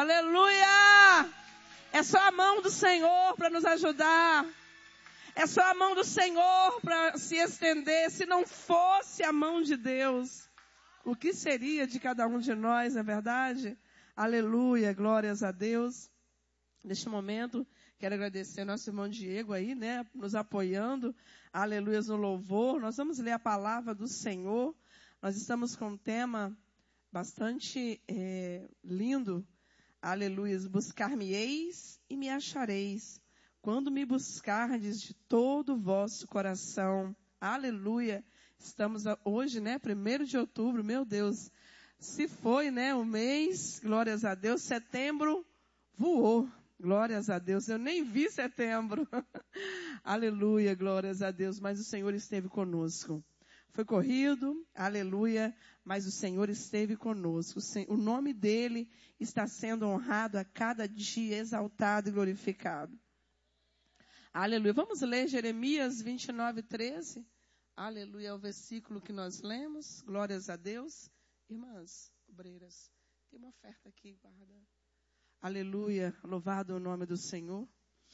Aleluia! É só a mão do Senhor para nos ajudar. É só a mão do Senhor para se estender. Se não fosse a mão de Deus, o que seria de cada um de nós, não é verdade? Aleluia, glórias a Deus. Neste momento, quero agradecer nosso irmão Diego aí, né, nos apoiando. Aleluia, no louvor. Nós vamos ler a palavra do Senhor. Nós estamos com um tema bastante lindo. Aleluia, buscar-me-eis e me achareis, quando me buscardes de todo o vosso coração. Aleluia. Estamos hoje, né, 1º de outubro, meu Deus. Se foi, né, o mês, glórias a Deus, setembro voou. Glórias a Deus. Eu nem vi setembro. Aleluia, glórias a Deus. Mas o Senhor esteve conosco. Foi corrido, aleluia, mas o Senhor esteve conosco. O nome dele está sendo honrado a cada dia, exaltado e glorificado. Aleluia. Vamos ler Jeremias 29:13. Aleluia, é o versículo que nós lemos. Glórias a Deus. Irmãs, obreiras, tem uma oferta aqui, guarda. Aleluia, louvado o nome do Senhor.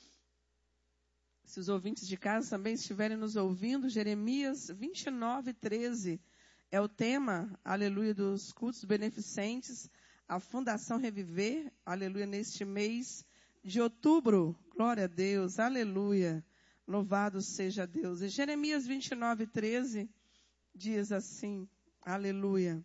Se os ouvintes de casa também estiverem nos ouvindo, Jeremias 29:13 é o tema, aleluia, dos cultos beneficentes, a Fundação Reviver, aleluia, neste mês de outubro. Glória a Deus, aleluia, louvado seja Deus. E Jeremias 29:13 diz assim, aleluia,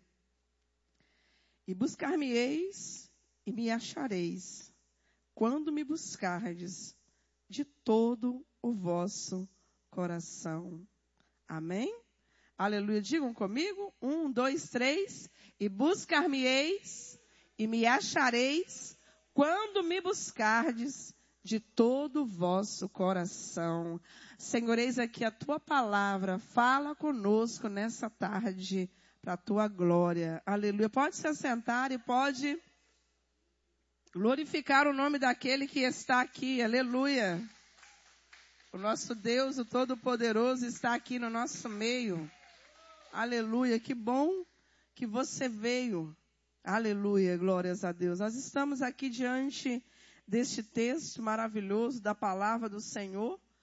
e buscar-me-eis e me achareis, quando me buscardes de todo o vosso coração. Amém? Aleluia. Digam comigo. 1, 2, 3. E buscar-me-eis e me achareis quando me buscardes de todo o vosso coração. Senhor, eis aqui a tua palavra. Fala conosco nessa tarde para a tua glória. Aleluia. Pode se assentar e pode glorificar o nome daquele que está aqui. Aleluia. O nosso Deus, o Todo-Poderoso, está aqui no nosso meio. Aleluia. Que bom que você veio. Aleluia. Glórias a Deus. Nós estamos aqui diante deste texto maravilhoso da palavra do Senhor.